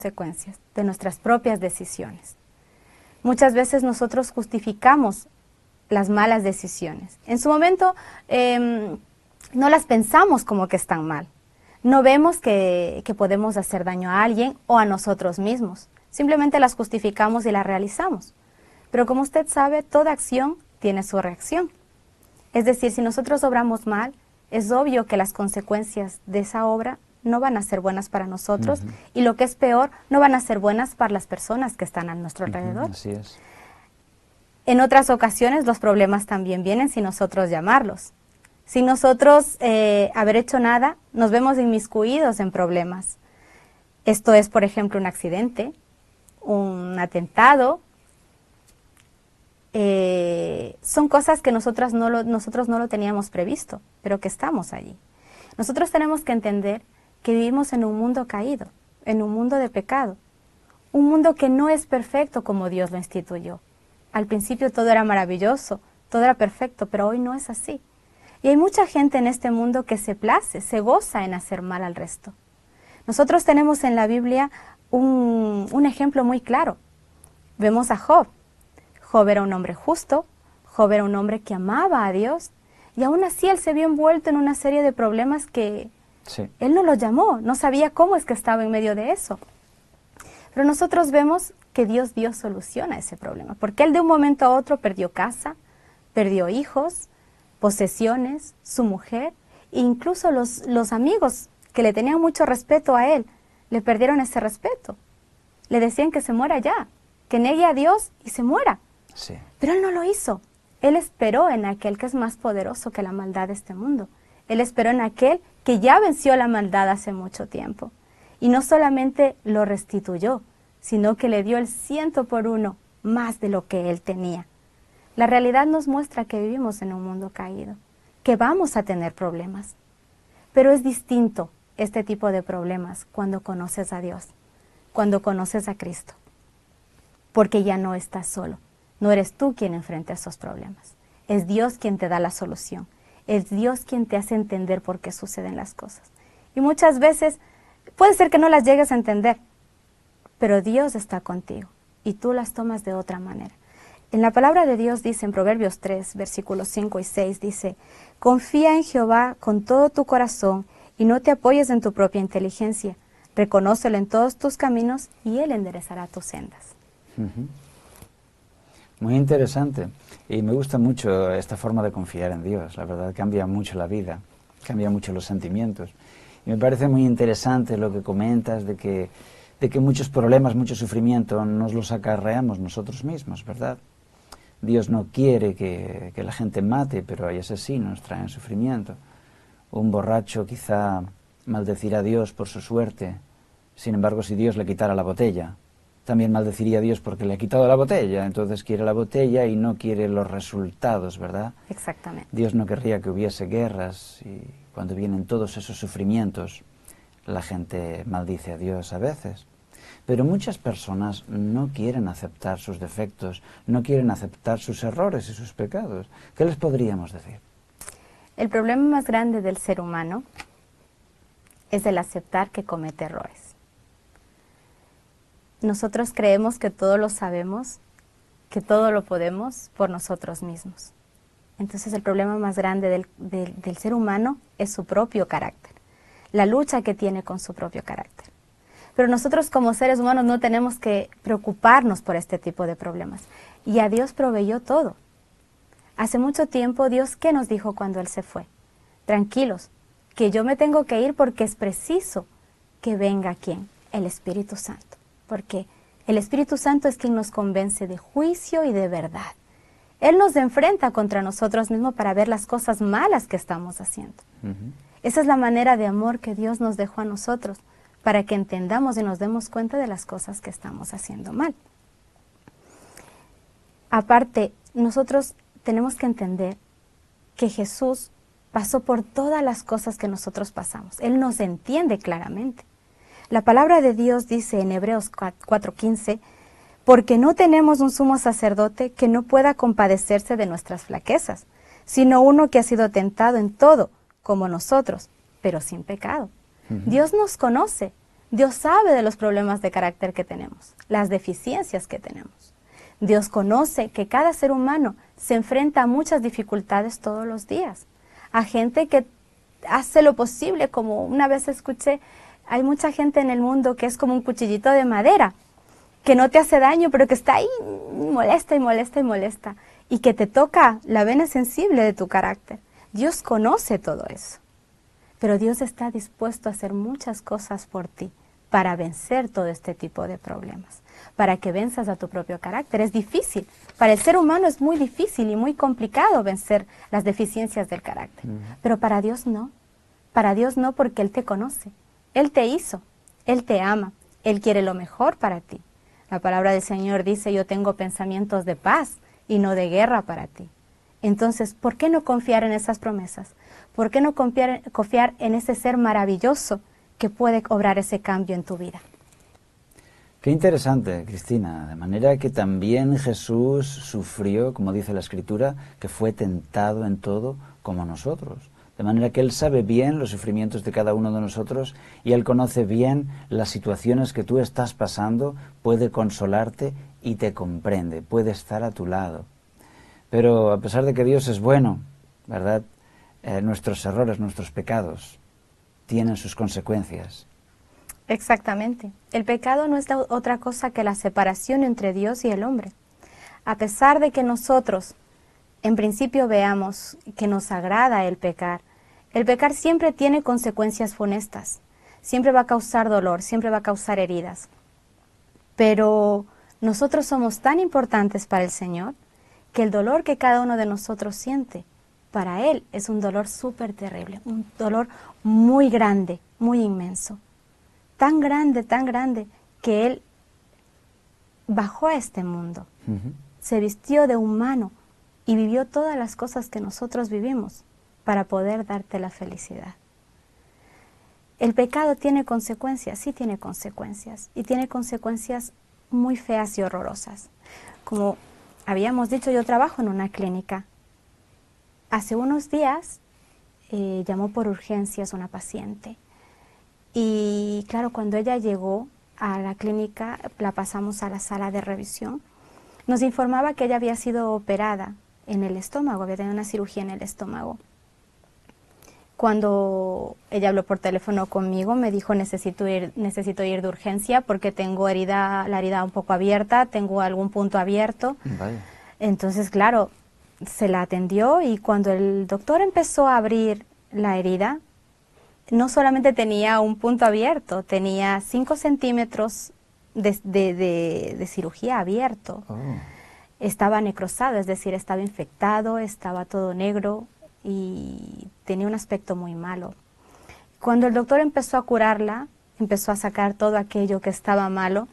consecuencias de nuestras propias decisiones. Muchas veces nosotros justificamos las malas decisiones. En su momento no las pensamos como que están mal. No vemos que podemos hacer daño a alguien o a nosotros mismos. Simplemente las justificamos y las realizamos. Pero como usted sabe, toda acción tiene su reacción. Es decir, si nosotros obramos mal, es obvio que las consecuencias de esa obra no van a ser buenas para nosotros y lo que es peor, no van a ser buenas para las personas que están a nuestro alrededor. Así es. En otras ocasiones los problemas también vienen sin nosotros llamarlos. Sin nosotros haber hecho nada, nos vemos inmiscuidos en problemas. Esto es, por ejemplo, un accidente, un atentado. Son cosas que nosotros no lo teníamos previsto, pero que estamos allí. Nosotros tenemos que entender que vivimos en un mundo caído, en un mundo de pecado, un mundo que no es perfecto como Dios lo instituyó. Al principio todo era maravilloso, todo era perfecto, pero hoy no es así. Y hay mucha gente en este mundo que se place, se goza en hacer mal al resto. Nosotros tenemos en la Biblia un ejemplo muy claro. Vemos a Job. Job era un hombre justo, Job era un hombre que amaba a Dios, y aún así él se vio envuelto en una serie de problemas que él no los llamó, no sabía cómo es que estaba en medio de eso. Pero nosotros vemos que Dios dio solución a ese problema, porque él de un momento a otro perdió casa, perdió hijos, posesiones, su mujer, e incluso los amigos que le tenían mucho respeto a él, le perdieron ese respeto. Le decían que se muera ya, que niegue a Dios y se muera. Sí. Pero él no lo hizo. Él esperó en aquel que es más poderoso que la maldad de este mundo. Él esperó en aquel que ya venció la maldad hace mucho tiempo. Y no solamente lo restituyó, sino que le dio el 100 por 1 más de lo que él tenía. La realidad nos muestra que vivimos en un mundo caído, que vamos a tener problemas. Pero es distinto este tipo de problemas cuando conoces a Dios, cuando conoces a Cristo. Porque ya no estás solo. No eres tú quien enfrenta esos problemas. Es Dios quien te da la solución. Es Dios quien te hace entender por qué suceden las cosas. Y muchas veces puede ser que no las llegues a entender, pero Dios está contigo y tú las tomas de otra manera. En la palabra de Dios dice en Proverbios 3, versículos 5 y 6, dice: confía en Jehová con todo tu corazón y no te apoyes en tu propia inteligencia. Reconócelo en todos tus caminos y Él enderezará tus sendas. Muy interesante, y me gusta mucho esta forma de confiar en Dios. La verdad, cambia mucho la vida, cambia mucho los sentimientos. Y me parece muy interesante lo que comentas de que muchos problemas, mucho sufrimiento nos los acarreamos nosotros mismos, ¿verdad? Dios no quiere que la gente mate, pero hay asesinos, traen sufrimiento. Un borracho quizá maldecirá a Dios por su suerte. Sin embargo, si Dios le quitara la botella, también maldeciría a Dios porque le ha quitado la botella. Entonces quiere la botella y no quiere los resultados, ¿verdad? Exactamente. Dios no querría que hubiese guerras, y cuando vienen todos esos sufrimientos, la gente maldice a Dios a veces. Pero muchas personas no quieren aceptar sus defectos, no quieren aceptar sus errores y sus pecados. ¿Qué les podríamos decir? El problema más grande del ser humano es el aceptar que comete errores. Nosotros creemos que todo lo sabemos, que todo lo podemos por nosotros mismos. Entonces el problema más grande del ser humano es su propio carácter, la lucha que tiene con su propio carácter. Pero nosotros como seres humanos no tenemos que preocuparnos por este tipo de problemas. Y a Dios proveyó todo. Hace mucho tiempo Dios, ¿qué nos dijo cuando Él se fue? Tranquilos, que yo me tengo que ir porque es preciso que venga ¿quién? El Espíritu Santo. Porque el Espíritu Santo es quien nos convence de juicio y de verdad. Él nos enfrenta contra nosotros mismos para ver las cosas malas que estamos haciendo. Esa es la manera de amor que Dios nos dejó a nosotros, para que entendamos y nos demos cuenta de las cosas que estamos haciendo mal. Aparte, nosotros tenemos que entender que Jesús pasó por todas las cosas que nosotros pasamos. Él nos entiende claramente. La palabra de Dios dice en Hebreos 4:15, porque no tenemos un sumo sacerdote que no pueda compadecerse de nuestras flaquezas, sino uno que ha sido tentado en todo, como nosotros, pero sin pecado. Dios nos conoce, Dios sabe de los problemas de carácter que tenemos, las deficiencias que tenemos. Dios conoce que cada ser humano se enfrenta a muchas dificultades todos los días. A gente que hace lo posible, como una vez escuché, hay mucha gente en el mundo que es como un cuchillito de madera, que no te hace daño, pero que está ahí molesta y molesta y molesta, y que te toca la vena sensible de tu carácter. Dios conoce todo eso, pero Dios está dispuesto a hacer muchas cosas por ti para vencer todo este tipo de problemas, para que venzas a tu propio carácter. Es difícil, para el ser humano es muy difícil y muy complicado vencer las deficiencias del carácter, pero para Dios no. Para Dios no, porque Él te conoce, Él te hizo, Él te ama, Él quiere lo mejor para ti. La palabra del Señor dice, yo tengo pensamientos de paz y no de guerra para ti. Entonces, ¿por qué no confiar en esas promesas? ¿Por qué no confiar en ese ser maravilloso que puede obrar ese cambio en tu vida? Qué interesante, Cristina. De manera que también Jesús sufrió, como dice la Escritura, que fue tentado en todo como nosotros. De manera que Él sabe bien los sufrimientos de cada uno de nosotros y Él conoce bien las situaciones que tú estás pasando, puede consolarte y te comprende, puede estar a tu lado. Pero a pesar de que Dios es bueno, ¿verdad? Nuestros errores, nuestros pecados tienen sus consecuencias. Exactamente. El pecado no es otra cosa que la separación entre Dios y el hombre. A pesar de que nosotros, en principio, veamos que nos agrada el pecar siempre tiene consecuencias funestas. Siempre va a causar dolor, siempre va a causar heridas. Pero nosotros somos tan importantes para el Señor que el dolor que cada uno de nosotros siente, para Él es un dolor súper terrible, un dolor muy grande, muy inmenso. Tan grande, que Él bajó a este mundo, se vistió de humano y vivió todas las cosas que nosotros vivimos para poder darte la felicidad. El pecado tiene consecuencias, sí tiene consecuencias, y tiene consecuencias muy feas y horrorosas. Como habíamos dicho, yo trabajo en una clínica. Hace unos días llamó por urgencias una paciente. Y claro, cuando ella llegó a la clínica, la pasamos a la sala de revisión, nos informaba que ella había sido operada en el estómago, había tenido una cirugía en el estómago. Cuando ella habló por teléfono conmigo, me dijo, necesito ir de urgencia porque tengo la herida un poco abierta, tengo algún punto abierto. Vaya. Entonces, claro, se la atendió y cuando el doctor empezó a abrir la herida, no solamente tenía un punto abierto, tenía 5 centímetros de cirugía abierto. Oh. Estaba necrosado, es decir, estaba infectado, estaba todo negro y tenía un aspecto muy malo. Cuando el doctor empezó a curarla, empezó a sacar todo aquello que estaba malo,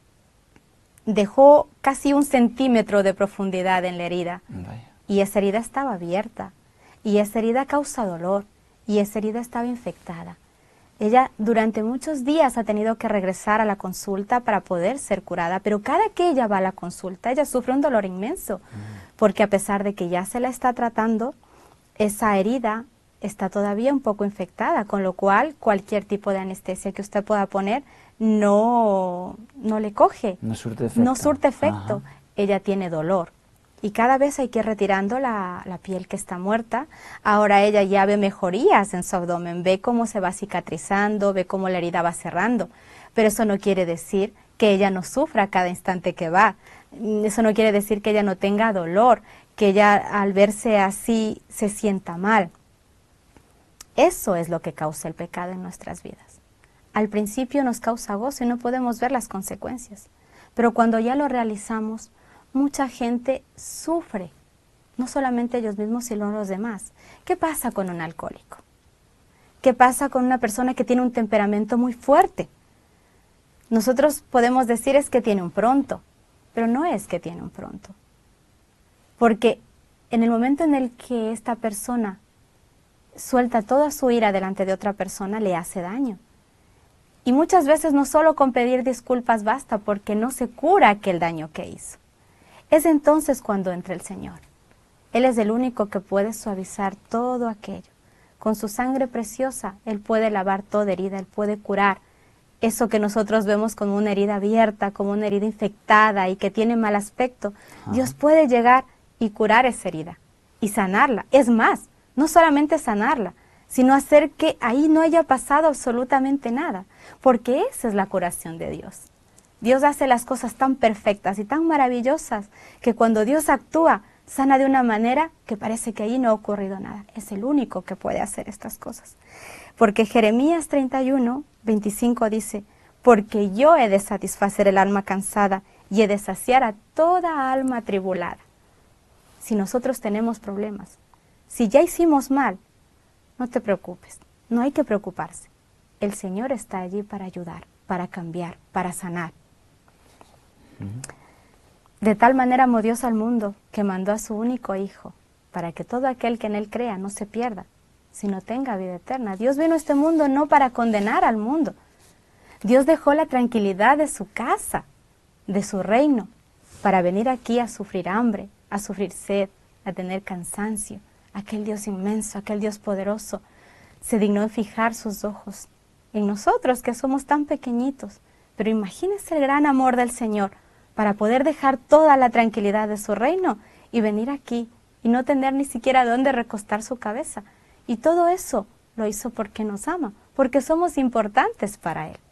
dejó casi 1 centímetro de profundidad en la herida. Vaya. Y esa herida estaba abierta, y esa herida causa dolor, y esa herida estaba infectada. Ella durante muchos días ha tenido que regresar a la consulta para poder ser curada, pero cada que ella va a la consulta, ella sufre un dolor inmenso, porque a pesar de que ya se la está tratando, esa herida está todavía un poco infectada, con lo cual cualquier tipo de anestesia que usted pueda poner no le coge. No surte efecto. No surte efecto. Ajá. Ella tiene dolor. Y cada vez hay que ir retirando la piel que está muerta. Ahora ella ya ve mejorías en su abdomen, ve cómo se va cicatrizando, ve cómo la herida va cerrando. Pero eso no quiere decir que ella no sufra cada instante que va. Eso no quiere decir que ella no tenga dolor, que ella al verse así se sienta mal. Eso es lo que causa el pecado en nuestras vidas. Al principio nos causa gozo y no podemos ver las consecuencias. Pero cuando ya lo realizamos, mucha gente sufre, no solamente ellos mismos, sino los demás. ¿Qué pasa con un alcohólico? ¿Qué pasa con una persona que tiene un temperamento muy fuerte? Nosotros podemos decir es que tiene un pronto, pero no es que tiene un pronto. Porque en el momento en el que esta persona suelta toda su ira delante de otra persona, le hace daño. Y muchas veces no solo con pedir disculpas basta, porque no se cura aquel daño que hizo. Es entonces cuando entra el Señor. Él es el único que puede suavizar todo aquello. Con su sangre preciosa, Él puede lavar toda herida, Él puede curar eso que nosotros vemos como una herida abierta, como una herida infectada y que tiene mal aspecto, Dios puede llegar y curar esa herida y sanarla. Es más, no solamente sanarla, sino hacer que ahí no haya pasado absolutamente nada, porque esa es la curación de Dios. Dios hace las cosas tan perfectas y tan maravillosas que cuando Dios actúa, sana de una manera que parece que ahí no ha ocurrido nada. Es el único que puede hacer estas cosas. Porque Jeremías 31, 25 dice, porque yo he de satisfacer el alma cansada y he de saciar a toda alma atribulada. Si nosotros tenemos problemas, si ya hicimos mal, no te preocupes, no hay que preocuparse. El Señor está allí para ayudar, para cambiar, para sanar. De tal manera amó Dios al mundo que mandó a su único Hijo, para que todo aquel que en Él crea no se pierda, sino tenga vida eterna. Dios vino a este mundo no para condenar al mundo. Dios dejó la tranquilidad de su casa, de su reino, para venir aquí a sufrir hambre, a sufrir sed, a tener cansancio. Aquel Dios inmenso, aquel Dios poderoso, se dignó en fijar sus ojos en nosotros que somos tan pequeñitos. Pero imagínense el gran amor del Señor para poder dejar toda la tranquilidad de su reino y venir aquí y no tener ni siquiera dónde recostar su cabeza. Y todo eso lo hizo porque nos ama, porque somos importantes para Él.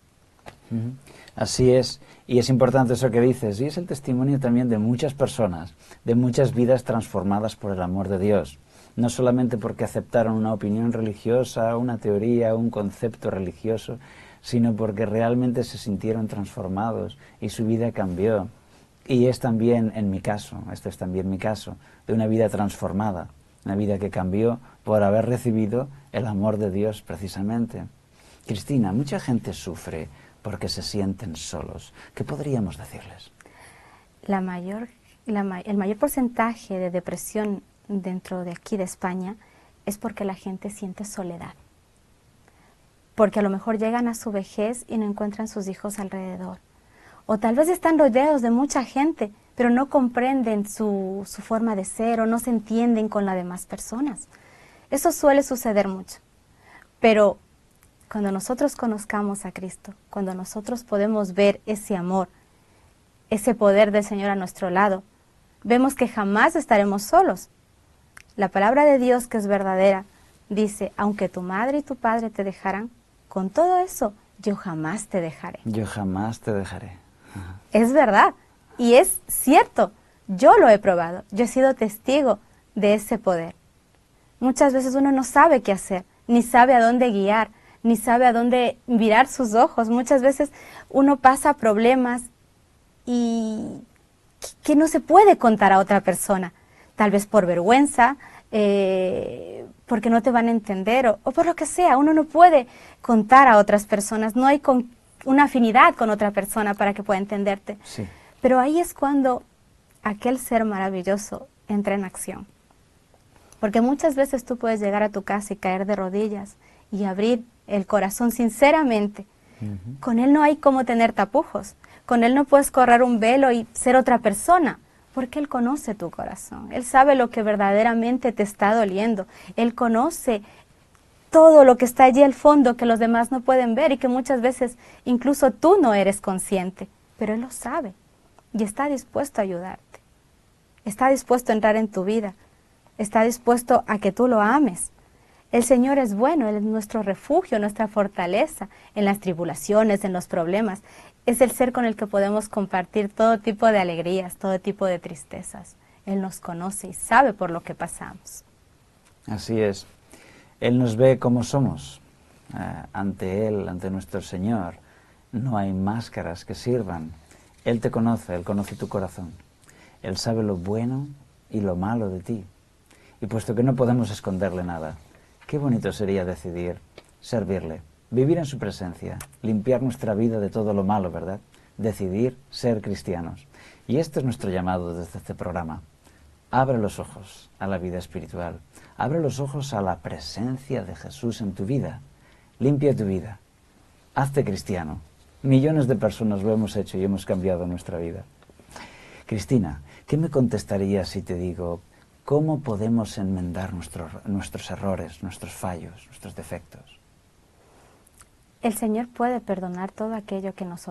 Así es, y es importante eso que dices, y es el testimonio también de muchas personas, de muchas vidas transformadas por el amor de Dios. No solamente porque aceptaron una opinión religiosa, una teoría, un concepto religioso, sino porque realmente se sintieron transformados y su vida cambió. Y es también en mi caso, esto es también mi caso, de una vida transformada, una vida que cambió por haber recibido el amor de Dios precisamente. Cristina, mucha gente sufre porque se sienten solos. ¿Qué podríamos decirles? El mayor porcentaje de depresión dentro de aquí de España es porque la gente siente soledad. Porque a lo mejor llegan a su vejez y no encuentran sus hijos alrededor. O tal vez están rodeados de mucha gente, pero no comprenden su forma de ser o no se entienden con las demás personas. Eso suele suceder mucho. Pero cuando nosotros conozcamos a Cristo, cuando nosotros podemos ver ese amor, ese poder del Señor a nuestro lado, vemos que jamás estaremos solos. La palabra de Dios, que es verdadera, dice, aunque tu madre y tu padre te dejarán, con todo eso, yo jamás te dejaré. Yo jamás te dejaré. Ajá. Es verdad, y es cierto, yo lo he probado, yo he sido testigo de ese poder. Muchas veces uno no sabe qué hacer, ni sabe a dónde guiar, ni sabe a dónde mirar sus ojos. Muchas veces uno pasa problemas y que no se puede contar a otra persona, tal vez por vergüenza, porque no te van a entender o por lo que sea. Uno no puede contar a otras personas, no hay una afinidad con otra persona para que pueda entenderte. Sí. Pero ahí es cuando aquel ser maravilloso entra en acción. Porque muchas veces tú puedes llegar a tu casa y caer de rodillas y abrir el corazón sinceramente. Con Él no hay como tener tapujos. Con Él no puedes correr un velo y ser otra persona, porque Él conoce tu corazón. Él sabe lo que verdaderamente te está doliendo. Él conoce todo lo que está allí al fondo que los demás no pueden ver y que muchas veces incluso tú no eres consciente. Pero Él lo sabe y está dispuesto a ayudarte. Está dispuesto a entrar en tu vida. Está dispuesto a que tú lo ames. El Señor es bueno, Él es nuestro refugio, nuestra fortaleza en las tribulaciones, en los problemas. Es el ser con el que podemos compartir todo tipo de alegrías, todo tipo de tristezas. Él nos conoce y sabe por lo que pasamos. Así es. Él nos ve como somos. Ante Él, ante nuestro Señor, no hay máscaras que sirvan. Él te conoce, Él conoce tu corazón. Él sabe lo bueno y lo malo de ti. Y puesto que no podemos esconderle nada, qué bonito sería decidir servirle, vivir en su presencia, limpiar nuestra vida de todo lo malo, ¿verdad? Decidir ser cristianos. Y este es nuestro llamado desde este programa. Abre los ojos a la vida espiritual. Abre los ojos a la presencia de Jesús en tu vida. Limpia tu vida. Hazte cristiano. Millones de personas lo hemos hecho y hemos cambiado nuestra vida. Cristina, ¿qué me contestarías si te digo cómo podemos enmendar nuestros errores, nuestros fallos, nuestros defectos? el Señor puede perdonar todo aquello que nosotros